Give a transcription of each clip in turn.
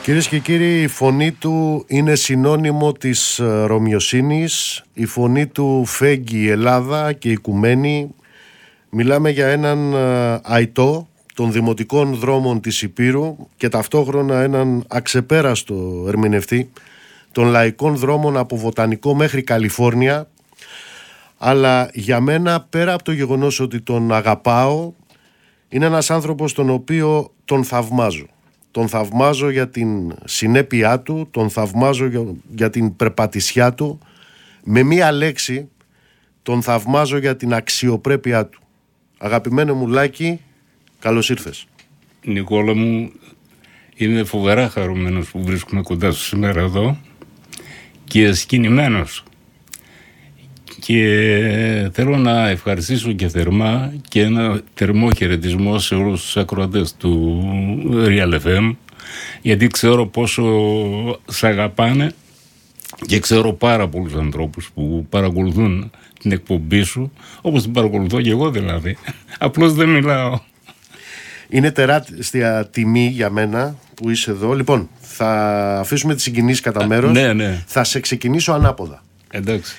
Κυρίες και κύριοι, η φωνή του είναι συνώνυμο της ρωμιοσύνης, η φωνή του φέγγει η Ελλάδα και η οικουμένη. Μιλάμε για έναν αητό των δημοτικών δρόμων της Ηπείρου και ταυτόχρονα έναν αξεπέραστο ερμηνευτή των λαϊκών δρόμων από Βοτανικό μέχρι Καλιφόρνια. Αλλά για μένα, πέρα από το γεγονός ότι τον αγαπάω, είναι ένας άνθρωπος τον οποίο τον θαυμάζω. Τον θαυμάζω για την συνέπειά του, τον θαυμάζω για την περπατησιά του. Με μία λέξη, τον θαυμάζω για την αξιοπρέπειά του. Αγαπημένο μου Λάκη, καλώς ήρθες. Νικόλα μου, είμαι φοβερά χαρούμενος που βρίσκομαι κοντά σου σήμερα εδώ και συγκινημένος. Και θέλω να ευχαριστήσω και θερμά και ένα θερμό χαιρετισμό σε όλους τους ακροατές του Real FM, γιατί ξέρω πόσο σ' αγαπάνε και ξέρω πάρα πολλούς ανθρώπους που παρακολουθούν την εκπομπή σου, όπως την παρακολουθώ και εγώ δηλαδή. Απλώς δεν μιλάω. Είναι τεράστια τιμή για μένα που είσαι εδώ. Λοιπόν, θα αφήσουμε τις συγκινήσεις κατά μέρος. Ναι. Θα σε ξεκινήσω ανάποδα. Εντάξει.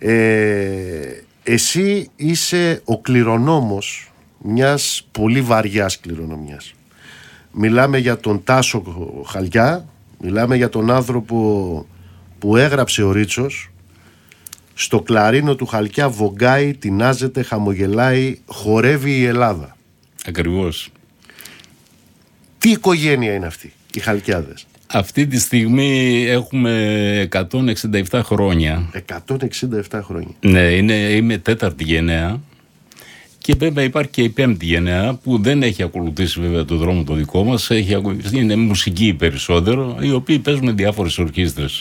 Εσύ είσαι ο κληρονόμος μιας πολύ βαριάς κληρονομιάς. Μιλάμε για τον Τάσο Χαλκιά, μιλάμε για τον άνθρωπο που έγραψε ο Ρίτσος «Στο κλαρίνο του Χαλκιά βογκάει, τεινάζεται, χαμογελάει, χορεύει η Ελλάδα». Ακριβώς. Τι οικογένεια είναι αυτή, οι Χαλκιάδες? Αυτή τη στιγμή έχουμε 167 χρόνια. 167 χρόνια. Ναι, είμαι τέταρτη γενναία. Και βέβαια υπάρχει και η πέμπτη γενναία που δεν έχει ακολουθήσει βέβαια το δρόμο το δικό μας. Είναι μουσική περισσότερο, οι οποίοι παίζουν διάφορες ορχήστρες.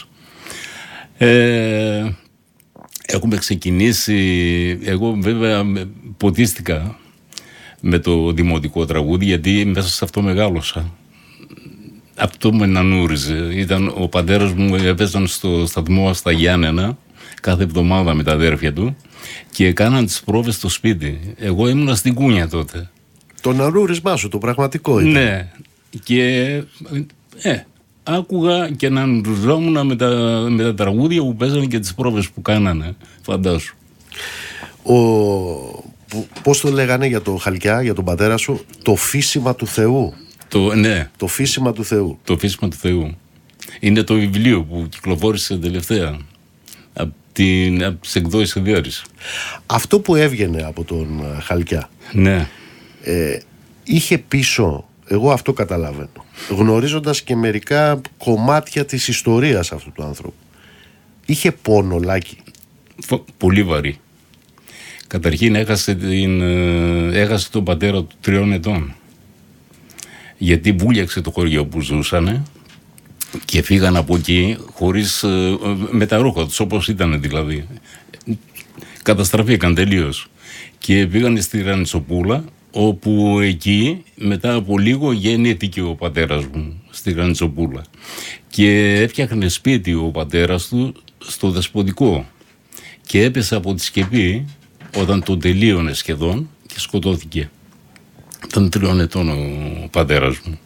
Έχουμε ξεκινήσει, εγώ βέβαια ποτίστηκα με το δημοτικό τραγούδι, γιατί μέσα σε αυτό μεγάλωσα. Αυτό με ενανούριζε. Ήταν ο πατέρας μου, έπαιζαν στο σταθμό στα Γιάννενα κάθε εβδομάδα με τα αδέρφια του και κάναν τις πρόβες στο σπίτι. Εγώ ήμουνα στην Κούνια τότε. Το ναρούρισμά σου, το πραγματικό ήταν. Ναι. Και άκουγα και ενανουριζόμουν με τα τραγούδια που παίζανε και τις πρόβες που κάνανε. Φαντάσου. Πώς το λέγανε για το Χαλκιά, για τον πατέρα σου? Το φύσιμα του Θεού. Ναι. Το φύσιμα του Θεού. Το φύσιμα του Θεού. Είναι το βιβλίο που κυκλοφόρησε τελευταία από τις εκδόσεις Ιδέαρης. Αυτό που έβγαινε από τον Χαλκιά, ναι, είχε πίσω, εγώ αυτό καταλαβαίνω, γνωρίζοντας και μερικά κομμάτια της ιστορίας αυτού του άνθρωπου, είχε πόνο, Λάκη? Πολύ βαρύ. Καταρχήν έχασε τον πατέρα του 3 ετών. Γιατί βούλιαξε το χωριό που ζούσανε και φύγαν από εκεί χωρίς, με τα ρούχα τους, όπως ήταν δηλαδή. Καταστραφήκαν τελείως. Και πήγαν στη Ρανιτσοπούλα, όπου εκεί μετά από λίγο γεννήθηκε ο πατέρας μου στη Ρανιτσοπούλα. Και έφτιαχνε σπίτι ο πατέρας του στο Δεσποτικό. Και έπεσε από τη σκεπή όταν το τελείωνε σχεδόν και σκοτώθηκε. Ήταν 3 ετών ο πατέρας μου.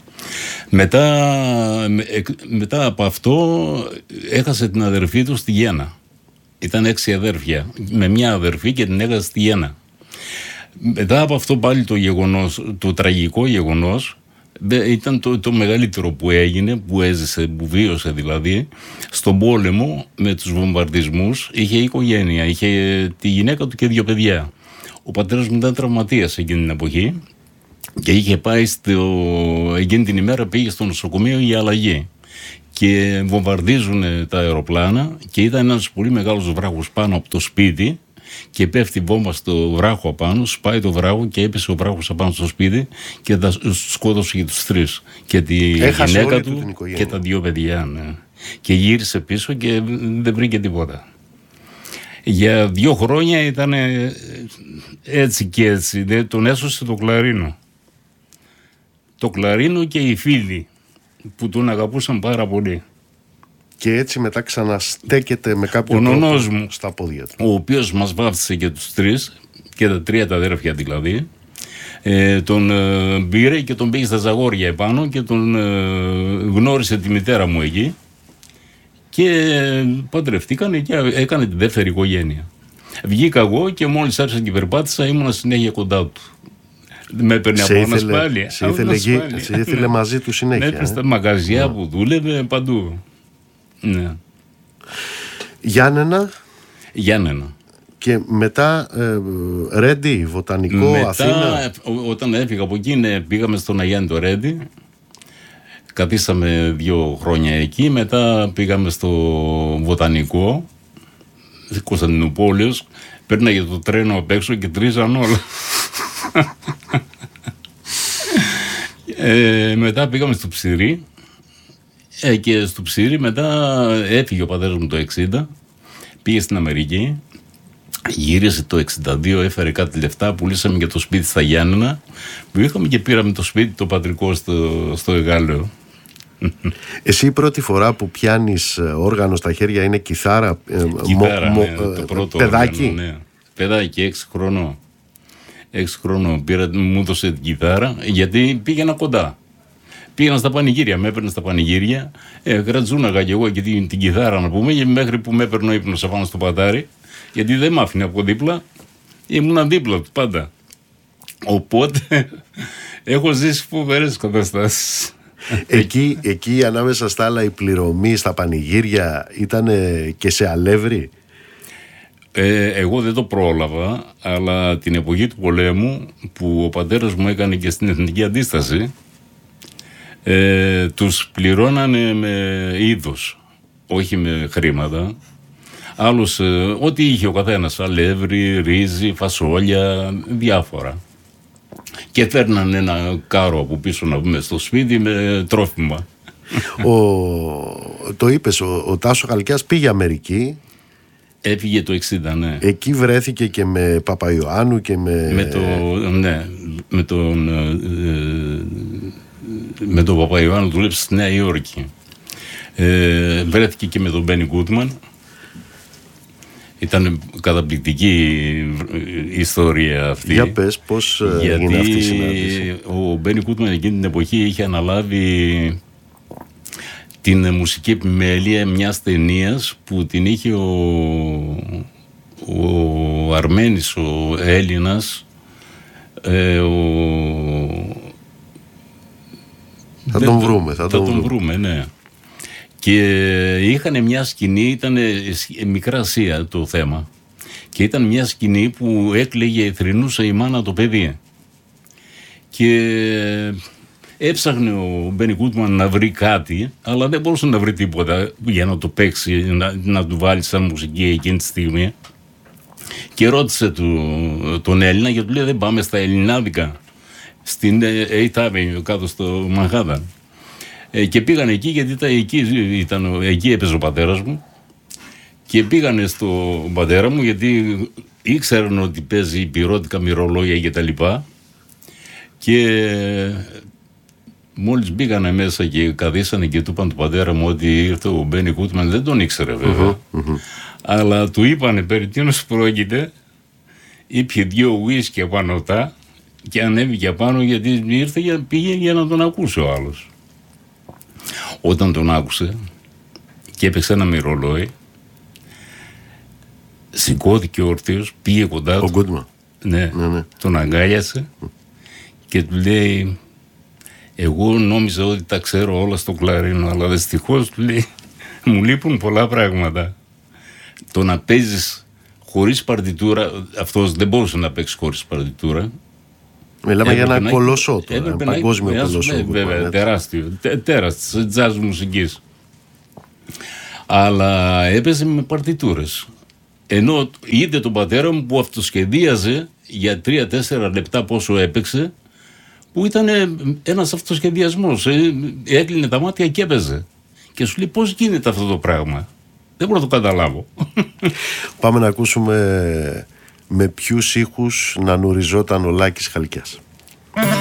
Μετά από αυτό έχασε την αδερφή του στη Γέννα. Ήταν 6 αδέρφια. Με μια αδερφή και την έχασε στη Γέννα. Μετά από αυτό πάλι το τραγικό γεγονός ήταν το μεγαλύτερο που έγινε, που έζησε, που βίωσε δηλαδή. Στον πόλεμο με τους βομβαρδισμούς είχε οικογένεια, είχε τη γυναίκα του και 2 παιδιά. Ο πατέρας μου ήταν τραυματίας εκείνη την εποχή και είχε πάει εκείνη την ημέρα πήγε στο νοσοκομείο για αλλαγή. Και βομβαρδίζουν τα αεροπλάνα και ήταν ένας πολύ μεγάλος βράχος πάνω από το σπίτι και πέφτει βόμβα στο βράχο απάνω, σπάει το βράχο και έπεσε ο βράχος απάνω στο σπίτι και σκότωσε και τους 3. Και τη γυναίκα του και τα 2 παιδιά. Ναι. Και γύρισε πίσω και δεν βρήκε τίποτα. Για 2 χρόνια ήταν έτσι και έτσι. Τον έσωσε το κλαρίνο. Το κλαρίνο και οι φίλοι που τον αγαπούσαν πάρα πολύ. Και έτσι μετά ξαναστέκεται με κάποιο τρόπο στα πόδια του. Ο οποίος μας βάφτισε και τους 3 και τα 3 τα αδέρφια δηλαδή. Τον πήρε και τον πήγε στα Ζαγόρια επάνω και τον γνώρισε τη μητέρα μου εκεί και παντρευτήκανε και έκανε τη δεύτερη οικογένεια. Βγήκα εγώ και μόλις άρχισα και περπάτησα ήμουνα συνέχεια κοντά του. Με έπαιρνε από ένα σπάλι. Σε ήθελε μαζί του συνέχεια. Έπαιρνε στα μαγαζιά που δούλευε παντού. Ναι. Γιάννενα. Και μετά Ρέντι, Βοτανικό, Αθήνα. Όταν έφυγα από εκεί πήγαμε στον Αγιάννη το Ρέντι. Καθίσαμε 2 χρόνια εκεί. Μετά πήγαμε στο Βοτανικό Κωνσταντινούπολης. Πέρναγε το τρένο απ' έξω και τρίζαν όλα. Μετά πήγαμε στο Ψηρή. Και στο Ψηρή μετά έφυγε ο πατέρας μου το 60. Πήγε στην Αμερική. Γύρισε το 62, έφερε κάτι λεφτά, πουλήσαμε και το σπίτι στα Γιάννενα που είχαμε και πήραμε το σπίτι το πατρικό στο Εγάλεο. Εσύ η πρώτη φορά που πιάνεις όργανο στα χέρια είναι κιθάρα, το πρώτο παιδάκι. Όργανο, ναι. Παιδάκι, 6 χρονών. 6 χρονών μου έδωσε την κιθάρα γιατί πήγαινα κοντά. Πήγαινα στα πανηγύρια, με έπαιρνε στα πανηγύρια, γρατζούναγα κι εγώ και την κιθάρα να πούμε, και μέχρι που με έπαιρνε ο ύπνος απάνω στο πατάρι. Γιατί δεν μ' άφηνε από δίπλα, ήμουν δίπλα του πάντα. Οπότε έχω ζήσει φοβερές καταστάσεις. Εκεί ανάμεσα στα άλλα η πληρωμή στα πανηγύρια ήταν και σε αλεύρι. Εγώ δεν το πρόλαβα, αλλά την εποχή του πολέμου που ο πατέρας μου έκανε και στην Εθνική Αντίσταση, τους πληρώνανε με είδος, όχι με χρήματα. Άλλος, ό,τι είχε ο καθένας, αλεύρι, ρύζι, φασόλια, διάφορα. Και φέρναν ένα κάρο από πίσω να πούμε στο σπίτι με τρόφιμα. Το είπες, ο Τάσο Χαλκιάς πήγε Αμερική. Έφυγε το 60, ναι. Εκεί βρέθηκε και με Παπαϊωάννου και με τον Παπαϊωάννου δούλεψε στη Νέα Υόρκη. Βρέθηκε και με τον Μπένι Γκούτμαν. Ήταν καταπληκτική η ιστορία αυτή. Για πες πώς έγινε αυτή η συνάντηση. Ο Μπένι Γκούτμαν εκείνη την εποχή είχε αναλάβει την μουσική επιμέλεια μιας ταινίας που την είχε ο Αρμένης, ο Έλληνας, θα τον βρούμε, ναι. Και είχαν μια σκηνή, ήταν Μικρά Ασία το θέμα, και ήταν μια σκηνή που έκλαιγε, θρηνούσε η μάνα το παιδί. Και έψαχνε ο Μπένι Γκούτμαν να βρει κάτι, αλλά δεν μπορούσε να βρει τίποτα για να το παίξει, να του βάλει σαν μουσική εκείνη τη στιγμή. Και ρώτησε τον Έλληνα, γιατί του λέει δεν πάμε στα ελληνάδικα, στην Eighth Avenue κάτω στο Μανχάταν. Και πήγαν εκεί, γιατί εκεί έπαιζε ο πατέρας μου, και πήγανε στον πατέρα μου γιατί ήξεραν ότι παίζει υπηρώτικα, μυρολόγια και τα λοιπά. Και μόλις μπήκανε μέσα και καθίσανε και του είπαν του πατέρα μου ότι ήρθε ο Μπένι Γκούτμαν, δεν τον ήξερε βέβαια, αλλά του είπανε περί τίνος πρόκειται, ήπιε 2 ουίσκια πάνω αυτά και ανέβηκε απάνω, γιατί πήγε για να τον ακούσει ο άλλος. Όταν τον άκουσε και έπαιξε ένα μυρολόι, σηκώθηκε όρθιος, πήγε κοντά του. Ο Γκούτμαν. Ναι, τον αγκάλιασε και του λέει, εγώ νόμιζα ότι τα ξέρω όλα στο κλαρίνο, αλλά δυστυχώς, του λέει, μου λείπουν πολλά πράγματα. Το να παίζεις χωρίς παρτιτούρα, αυτός δεν μπορούσε να παίξει χωρίς παρτιτούρα. Μιλάμε για ένα κολοσσό τώρα, ένα παγκόσμιο κολοσσό. Βέβαια, τεράστιο, τέρας της jazz μουσικής. Αλλά έπαιζε με παρτιτούρες. Ενώ είδε τον πατέρα μου που αυτοσχεδίαζε για 3-4 λεπτά πόσο έπαιξε, που ήταν ένας αυτοσχεδιασμός. Έκλεινε τα μάτια και έπαιζε. Και σου λέει πώς γίνεται αυτό το πράγμα. Δεν μπορώ να το καταλάβω. Πάμε να ακούσουμε με ποιους ήχους να νουριζόταν ο Λάκης Χαλκιάς.